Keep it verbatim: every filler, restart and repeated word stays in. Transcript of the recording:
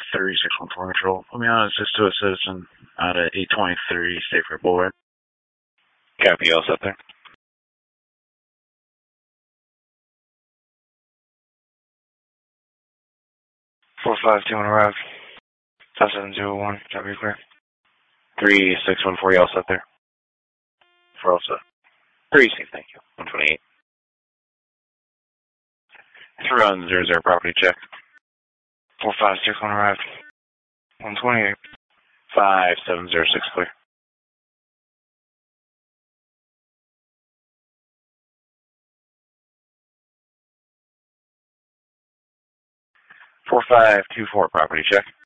three six one four control. Put me on assist to a citizen out at eight twenty-three Safer Boulevard. Copy, all set there. four five two on arrive. five seven zero one, copy clear. three six one four, you all set there? For all set. three safe, thank you. one twenty-eight. Three on zero zero property check. four five six on arrive. one twenty-eight. five seven zero six clear. four five two four property check.